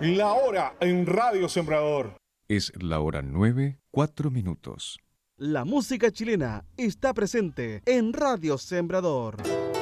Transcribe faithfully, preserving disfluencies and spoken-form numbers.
La hora en Radio Sembrador. Es la hora nueve, cuatro minutos. La música chilena está presente en Radio Sembrador.